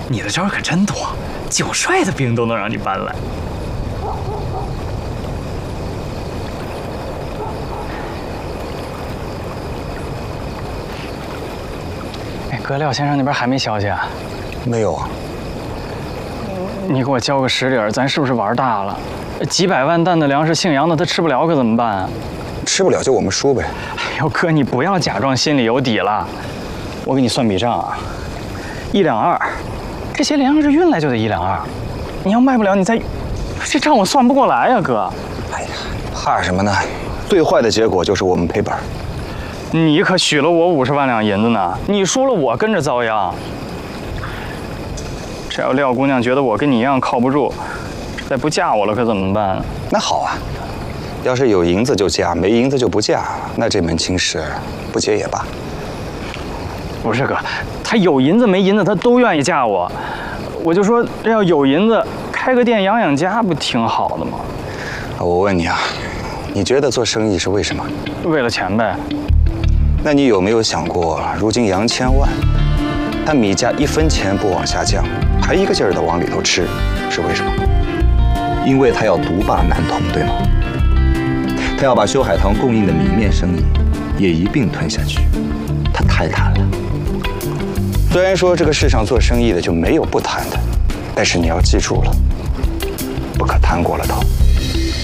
你的招可真多，9帅的兵都能让你搬来。哎，哥，廖先生那边还没消息啊？ 没有啊。 你给我交个实理，咱是不是玩大了？几百万担的粮食，姓杨的他吃不了可怎么办啊？ 吃不了就我们输呗。 哎呦哥，你不要假装心里有底了。我给你算笔账啊，1两2，这些粮食运来就得1两2，你要卖不了，你再，这账我算不过来呀，哥。 哎呀，怕什么呢？最坏的结果就是我们赔本。 你可许了我50万两银子呢，你输了我跟着遭殃。这要廖姑娘觉得我跟你一样靠不住，再不嫁我了可怎么办？ 那好啊，要是有银子就嫁，没银子就不嫁，那这门亲事不结也罢。 不是哥，他有银子没银子他都愿意嫁我，我就说要有银子开个店养养家不挺好的吗？ 我问你啊，你觉得做生意是为什么？ 为了钱呗。 那你有没有想过，如今杨千万，他米价1分钱不往下降，还一个劲儿的往里头吃，是为什么？因为他要独霸南通，对吗？他要把修海棠供应的米面生意也一并吞下去，他太贪了。虽然说这个世上做生意的就没有不贪的，但是你要记住了，不可贪过了头。